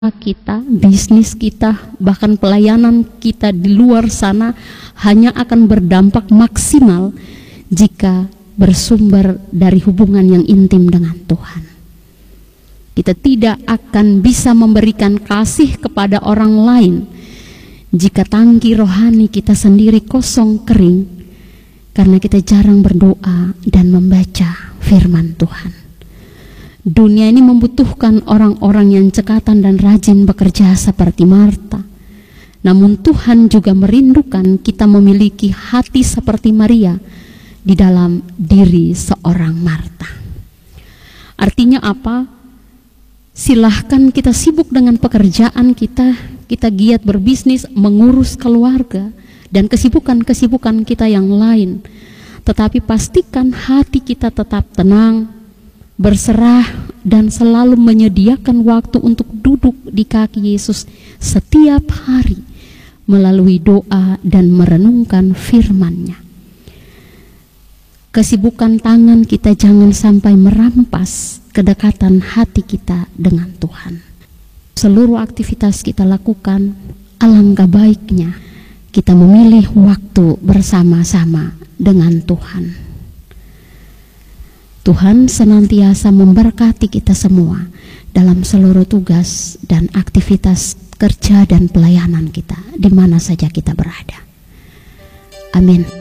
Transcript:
kita, bisnis kita, bahkan pelayanan kita di luar sana hanya akan berdampak maksimal jika bersumber dari hubungan yang intim dengan Tuhan. Kita tidak akan bisa memberikan kasih kepada orang lain jika tangki rohani kita sendiri kosong kering, karena kita jarang berdoa dan membaca firman Tuhan. Dunia ini membutuhkan orang-orang yang cekatan dan rajin bekerja seperti Marta. Namun Tuhan juga merindukan kita memiliki hati seperti Maria di dalam diri seorang Marta. Artinya apa? Silahkan kita sibuk dengan pekerjaan kita giat berbisnis, mengurus keluarga, dan kesibukan-kesibukan kita yang lain. Tetapi pastikan hati kita tetap tenang, berserah, dan selalu menyediakan waktu untuk duduk di kaki Yesus setiap hari melalui doa dan merenungkan firman-Nya. Kesibukan tangan kita jangan sampai merampas kedekatan hati kita dengan Tuhan. Seluruh aktivitas kita lakukan, alangkah baiknya kita memilih waktu bersama-sama dengan Tuhan. Tuhan senantiasa memberkati kita semua dalam seluruh tugas dan aktivitas kerja dan pelayanan kita, di mana saja kita berada. Amin.